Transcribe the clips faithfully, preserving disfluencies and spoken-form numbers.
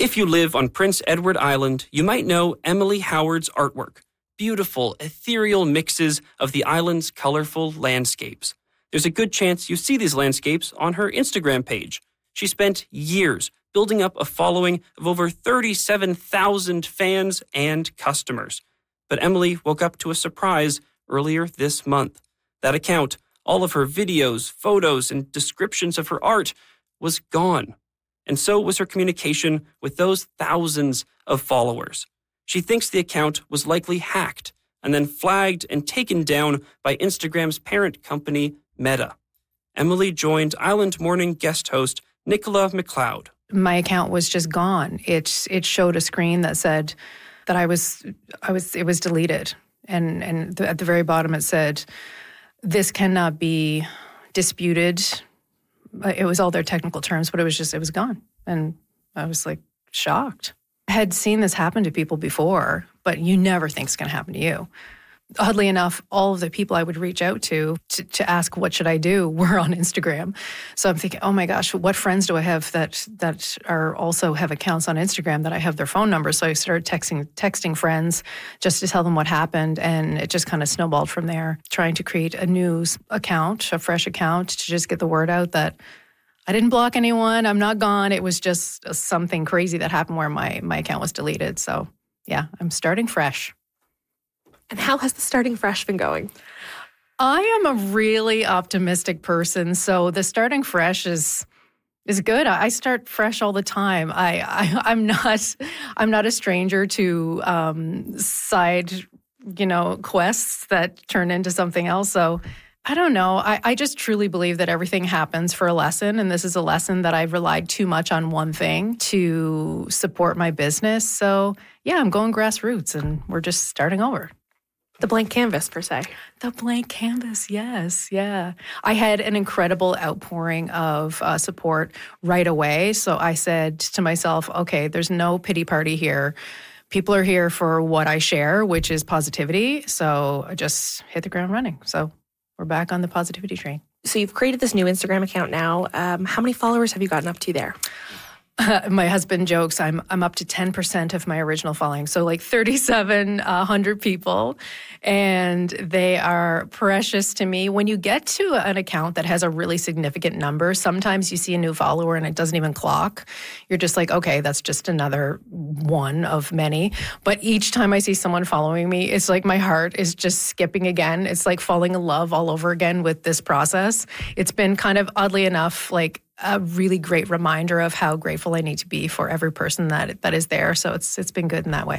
If you live on Prince Edward Island, you might know Emily Howard's artwork. Beautiful, ethereal mixes of the island's colorful landscapes. There's a good chance you see these landscapes on her Instagram page. She spent years building up a following of over thirty-seven thousand fans and customers. But Emily woke up to a surprise earlier this month. That account, all of her videos, photos, and descriptions of her art, was gone. And so was her communication with those thousands of followers. She thinks the account was likely hacked and then flagged and taken down by Instagram's parent company, Meta. Emily joined Island Morning guest host Nicola McLeod. My account was just gone. It it showed a screen that said that I was I was it was deleted, and and th- at the very bottom it said, "This cannot be disputed." It was all their technical terms, but it was just it was gone, and I was like shocked. I had seen this happen to people before, but you never think it's going to happen to you. Oddly enough, all of the people I would reach out to, to to ask what should I do were on Instagram. So I'm thinking, oh my gosh, what friends do I have that that are also have accounts on Instagram that I have their phone numbers? So I started texting texting friends just to tell them what happened, and it just kind of snowballed from there. Trying to create a new account, a fresh account, to just get the word out that I didn't block anyone. I'm not gone. It was just something crazy that happened where my my account was deleted. So yeah, I'm starting fresh. And how has the starting fresh been going? I am a really optimistic person, so the starting fresh is is good. I start fresh all the time. I, I I'm not I'm not a stranger to um, side you know quests that turn into something else. So I don't know. I, I just truly believe that everything happens for a lesson, and this is a lesson that I've relied too much on one thing to support my business. So yeah, I'm going grassroots, and we're just starting over. The blank canvas, per se. The blank canvas, yes, yeah. I had an incredible outpouring of uh, support right away. So I said to myself, okay, there's no pity party here. People are here for what I share, which is positivity. So I just hit the ground running. So we're back on the positivity train. So you've created this new Instagram account now. Um, how many followers have you gotten up to there? Uh, my husband jokes I'm I'm up to ten percent of my original following, so like thirty-seven hundred people, and they are precious to me. When you get to an account that has a really significant number, sometimes you see a new follower and it doesn't even clock. You're just like, okay, that's just another one of many. But each time I see someone following me, it's like my heart is just skipping again. It's like falling in love all over again with this process. It's been kind of, oddly enough, like a really great reminder of how grateful I need to be for every person that that is there. So it's it's been good in that way.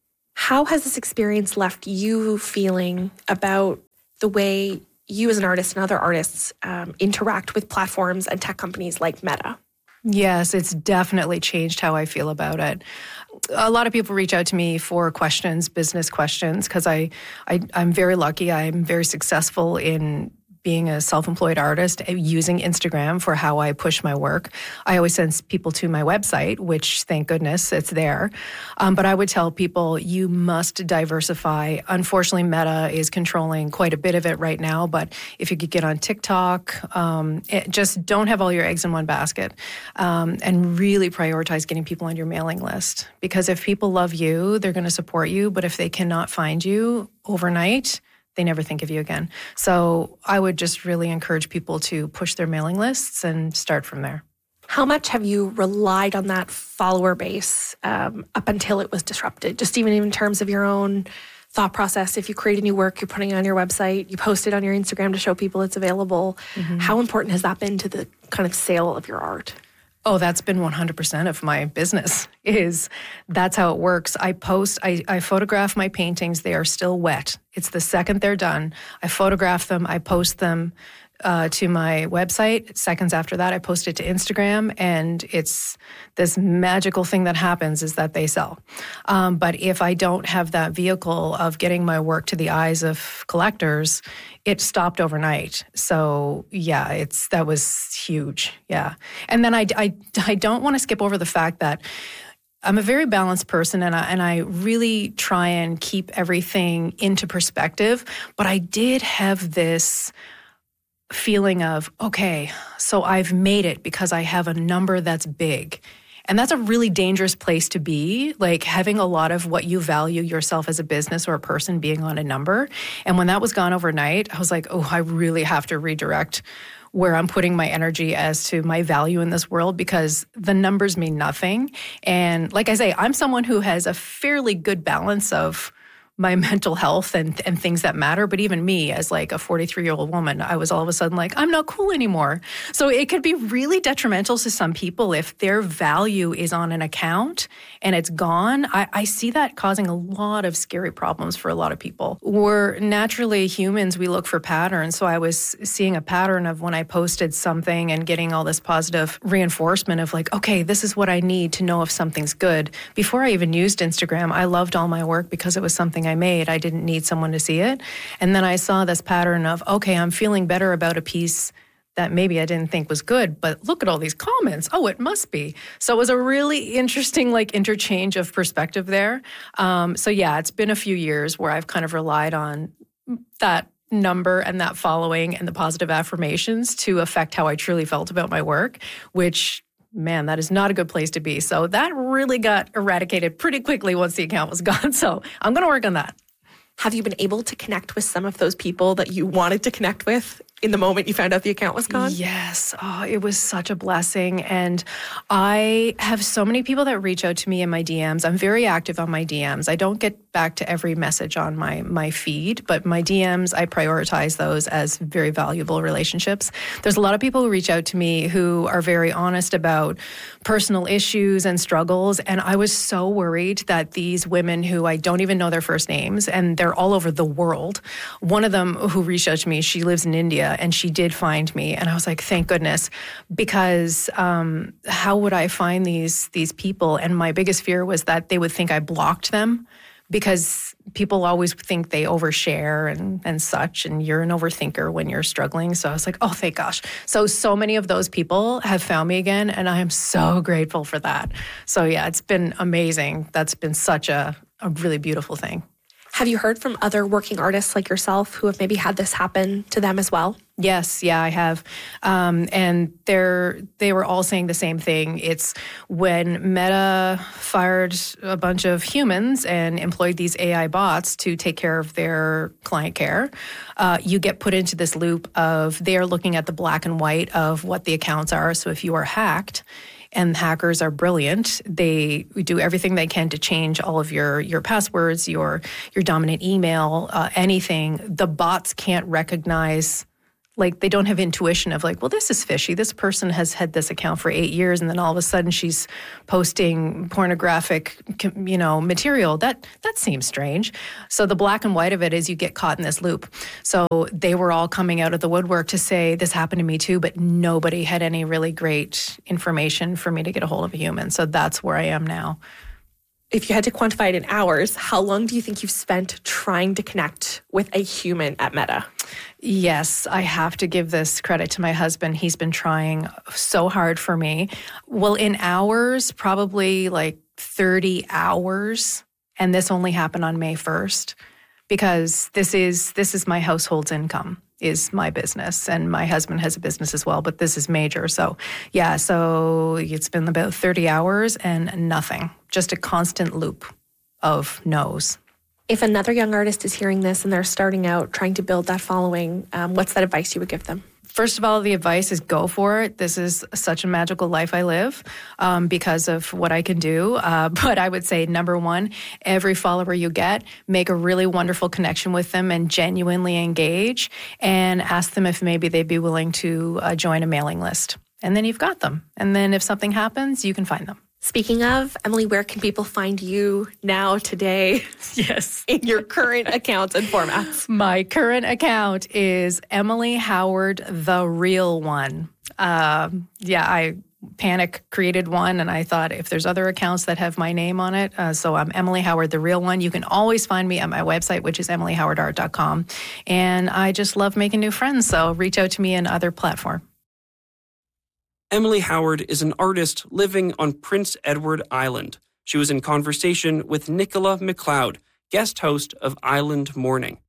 How has this experience left you feeling about the way you as an artist and other artists um, interact with platforms and tech companies like Meta? Yes, it's definitely changed how I feel about it. A lot of people reach out to me for questions, business questions, because I, I I'm very lucky. I'm very successful in being a self-employed artist, using Instagram for how I push my work. I always send people to my website, which, thank goodness, it's there. Um, but I would tell people, you must diversify. Unfortunately, Meta is controlling quite a bit of it right now, but if you could get on TikTok, um, it, just don't have all your eggs in one basket, um, and really prioritize getting people on your mailing list. Because if people love you, they're going to support you, but if they cannot find you overnight, they never think of you again. So I would just really encourage people to push their mailing lists and start from there. How much have you relied on that follower base um, up until it was disrupted? Just even in terms of your own thought process. If you create a new work, you're putting it on your website, you post it on your Instagram to show people it's available. Mm-hmm. How important has that been to the kind of sale of your art? Oh, that's been one hundred percent of my business. Is that's how it works. I post, I, I photograph my paintings. They are still wet. It's the second they're done. I photograph them. I post them uh, to my website. Seconds after that, I post it to Instagram, and it's this magical thing that happens is that they sell. Um, but if I don't have that vehicle of getting my work to the eyes of collectors, it stopped overnight. So yeah, it's that was huge. Yeah. And then I, I, I don't want to skip over the fact that I'm a very balanced person, and I, and I really try and keep everything into perspective. But I did have this feeling of, okay, so I've made it because I have a number that's big. And that's a really dangerous place to be, like having a lot of what you value yourself as a business or a person being on a number. And when that was gone overnight, I was like, oh, I really have to redirect where I'm putting my energy as to my value in this world, because the numbers mean nothing. And like I say, I'm someone who has a fairly good balance of my mental health and, and things that matter. But even me, as like a forty-three-year-old woman, I was all of a sudden like, I'm not cool anymore. So it could be really detrimental to some people if their value is on an account and it's gone. I, I see that causing a lot of scary problems for a lot of people. We're naturally humans. We look for patterns. So I was seeing a pattern of when I posted something and getting all this positive reinforcement of like, okay, this is what I need to know if something's good. Before I even used Instagram, I loved all my work because it was something I made. I didn't need someone to see it. And then I saw this pattern of, okay, I'm feeling better about a piece that maybe I didn't think was good, but look at all these comments. Oh, it must be. So it was a really interesting like interchange of perspective there. Um, so yeah, it's been a few years where I've kind of relied on that number and that following and the positive affirmations to affect how I truly felt about my work, which man, that is not a good place to be. So that really got eradicated pretty quickly once the account was gone. So I'm going to work on that. Have you been able to connect with some of those people that you wanted to connect with in the moment you found out the account was gone? Yes. Oh, it was such a blessing. And I have so many people that reach out to me in my D Ms. I'm very active on my D Ms. I don't get back to every message on my, my feed, but my D Ms, I prioritize those as very valuable relationships. There's a lot of people who reach out to me who are very honest about personal issues and struggles. And I was so worried that these women who I don't even know their first names, and they're all over the world. One of them who reached out to me, she lives in India, and she did find me. And I was like, thank goodness, because um, how would I find these these people? And my biggest fear was that they would think I blocked them, because people always think they overshare and, and such, and you're an overthinker when you're struggling. So I was like, oh, thank gosh. So, so many of those people have found me again, and I am so grateful for that. So yeah, it's been amazing. That's been such a, a really beautiful thing. Have you heard from other working artists like yourself who have maybe had this happen to them as well? Yes, yeah, I have. Um, and they're, they were all saying the same thing. It's when Meta fired a bunch of humans and employed these A I bots to take care of their client care, uh, you get put into this loop of they're looking at the black and white of what the accounts are. So if you are hacked, and hackers are brilliant, they do everything they can to change all of your, your passwords, your, your dominant email, uh, anything. The bots can't recognize, like they don't have intuition of like, well, this is fishy. This person has had this account for eight years and then all of a sudden she's posting pornographic, you know, material. That that seems strange. So the black and white of it is you get caught in this loop. So they were all coming out of the woodwork to say this happened to me too, but nobody had any really great information for me to get a hold of a human. So that's where I am now. If you had to quantify it in hours, how long do you think you've spent trying to connect with a human at Meta? Yes, I have to give this credit to my husband. He's been trying so hard for me. Well, in hours, probably like thirty hours. And this only happened on May first because this is this is my household's income, is my business. And my husband has a business as well, but this is major. So yeah, so it's been about thirty hours and nothing. Just a constant loop of no's. If another young artist is hearing this and they're starting out trying to build that following, um, what's that advice you would give them? First of all, the advice is go for it. This is such a magical life I live um, because of what I can do. Uh, but I would say, number one, every follower you get, make a really wonderful connection with them and genuinely engage and ask them if maybe they'd be willing to uh, join a mailing list. And then you've got them. And then if something happens, you can find them. Speaking of, Emily, where can people find you now, today? Yes. In your current accounts and formats? My current account is Emily Howard, the real one. Um, yeah, I panic created one and I thought if there's other accounts that have my name on it, uh, so I'm Emily Howard, the real one. You can always find me at my website, which is emily howard art dot com. And I just love making new friends, so reach out to me in other platforms. Emily Howard is an artist living on Prince Edward Island. She was in conversation with Nicola McLeod, guest host of Island Morning.